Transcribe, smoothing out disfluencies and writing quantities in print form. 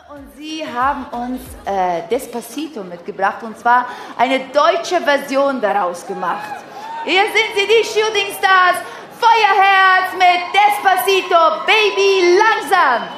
Und Sie haben uns Despacito mitgebracht, und zwar eine deutsche Version daraus gemacht. Hier sind sie, die Shooting Stars, Feuerherz mit Despacito, Baby langsam.